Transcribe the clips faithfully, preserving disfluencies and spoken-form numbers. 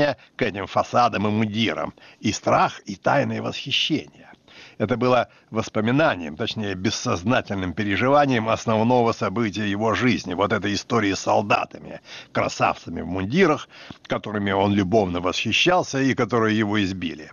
уважение к этим фасадам и мундирам, и страх, и тайное восхищение. Это было воспоминанием, точнее, бессознательным переживанием основного события его жизни, вот этой истории с солдатами, красавцами в мундирах, которыми он любовно восхищался и которые его избили.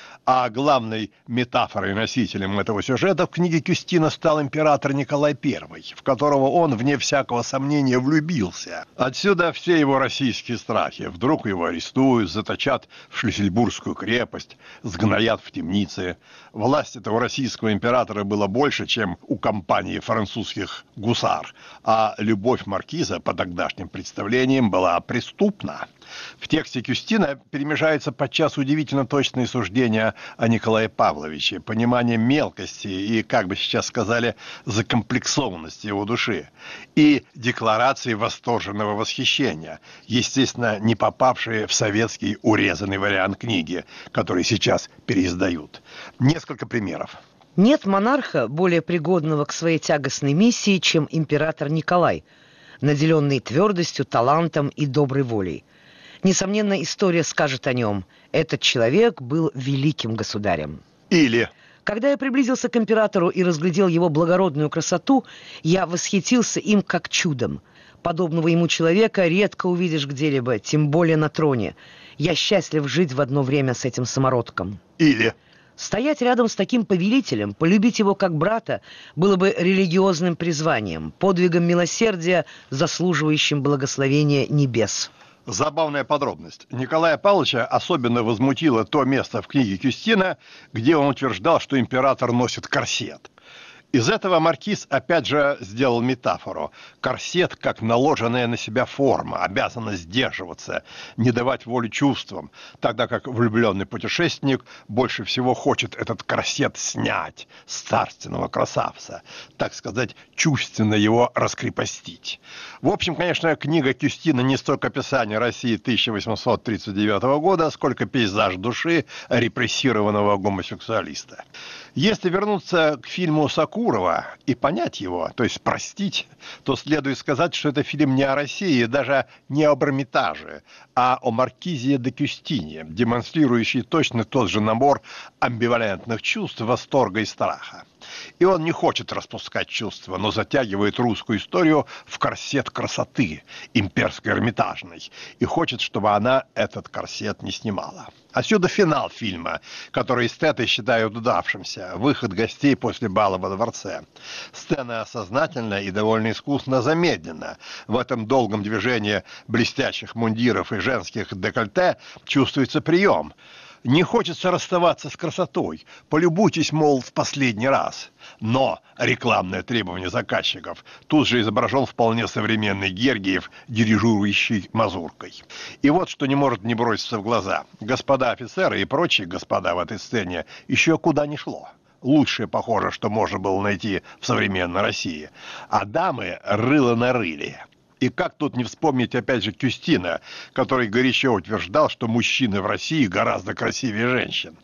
А главной метафорой и носителем этого сюжета в книге Кюстина стал император Николай Первый, в которого он, вне всякого сомнения, влюбился. Отсюда все его российские страхи. Вдруг его арестуют, заточат в Шлиссельбургскую крепость, сгноят в темнице. Власть этого российского императора была больше, чем у компании французских гусар, а любовь маркиза по тогдашним представлениям была преступна. В тексте Кюстина перемежаются подчас удивительно точные суждения о Николае Павловиче, понимание мелкости и, как бы сейчас сказали, закомплексованности его души, и декларации восторженного восхищения, естественно, не попавшие в советский урезанный вариант книги, который сейчас переиздают. Несколько примеров. Нет монарха, более пригодного к своей тягостной миссии, чем император Николай, наделенный твердостью, талантом и доброй волей. Несомненно, история скажет о нем. Этот человек был великим государем. Или... Когда я приблизился к императору и разглядел его благородную красоту, я восхитился им как чудом. Подобного ему человека редко увидишь где-либо, тем более на троне. Я счастлив жить в одно время с этим самородком. Или... Стоять рядом с таким повелителем, полюбить его как брата, было бы религиозным призванием, подвигом милосердия, заслуживающим благословения небес. Забавная подробность. Николая Павловича особенно возмутило то место в книге Кюстина, где он утверждал, что император носит корсет. Из этого маркиз опять же сделал метафору. Корсет, как наложенная на себя форма, обязана сдерживаться, не давать воли чувствам, тогда как влюбленный путешественник больше всего хочет этот корсет снять с царственного красавца, так сказать, чувственно его раскрепостить. В общем, конечно, книга Кюстина не столько описание России тысяча восемьсот тридцать девятого года, сколько пейзаж души репрессированного гомосексуалиста. Если вернуться к фильму Сокурова и понять его, то есть простить, то следует сказать, что это фильм не о России, даже не об Эрмитаже, а о маркизе де Кюстине, демонстрирующий точно тот же набор амбивалентных чувств, восторга и страха. И он не хочет распускать чувства, но затягивает русскую историю в корсет красоты, имперской эрмитажной, и хочет, чтобы она этот корсет не снимала. Отсюда финал фильма, который эстеты считают удавшимся, выход гостей после бала во дворце. Сцена сознательно и довольно искусно замедлена. В этом долгом движении блестящих мундиров и женских декольте чувствуется прием. Не хочется расставаться с красотой. Полюбуйтесь, мол, в последний раз. Но рекламное требование заказчиков. Тут же изображен вполне современный Гергиев, дирижирующий мазуркой. И вот что не может не броситься в глаза. Господа офицеры и прочие господа в этой сцене еще куда ни шло. Лучшее, похоже, что можно было найти в современной России. А дамы рыло нарыли. И как тут не вспомнить, опять же, Кюстина, который горячо утверждал, что мужчины в России гораздо красивее женщин.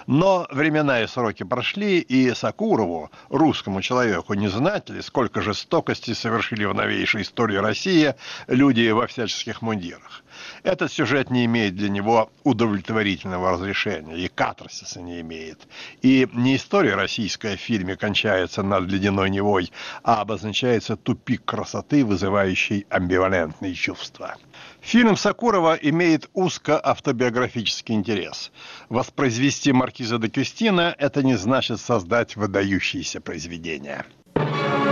Но времена и сроки прошли, и Сокурову, русскому человеку, не знать ли, сколько жестокости совершили в новейшей истории России люди во всяческих мундирах. Этот сюжет не имеет для него удовлетворительного разрешения, и катарсиса не имеет. И не история российская в фильме кончается над ледяной Невой, а обозначается тупик красоты, вызывающий амбивалентные чувства. Фильм Сокурова имеет узко-автобиографический интерес. Воспроизвести маркиза де Кюстина – это не значит создать выдающиеся произведения.